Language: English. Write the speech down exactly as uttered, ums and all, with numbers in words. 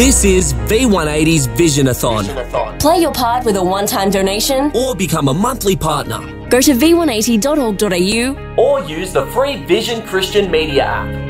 This is V one eighty's Visionathon. Visionathon. Play your part with a one-time donation or become a monthly partner. Go to v one eighty dot org dot a u or use the free Vision Christian Media app.